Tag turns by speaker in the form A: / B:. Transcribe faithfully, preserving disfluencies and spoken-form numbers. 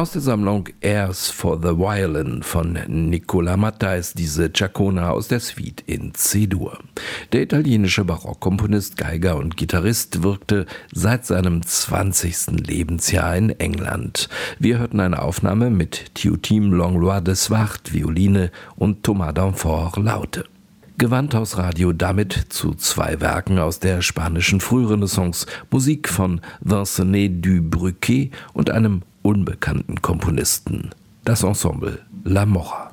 A: Aus der Sammlung Airs for the Violin von Nicola Matta ist diese Ciaccona aus der Suite in C-Dur. Der italienische Barockkomponist, Geiger und Gitarrist wirkte seit seinem zwanzigsten Lebensjahr in England. Wir hörten eine Aufnahme mit Théotime Langlois de Swart, Violine und Thomas Danforth, Laute. Gewandhausradio damit zu zwei Werken aus der spanischen Frührenaissance, Musik von Vincent du Bruquet und einem unbekannten Komponisten, das Ensemble La Mora.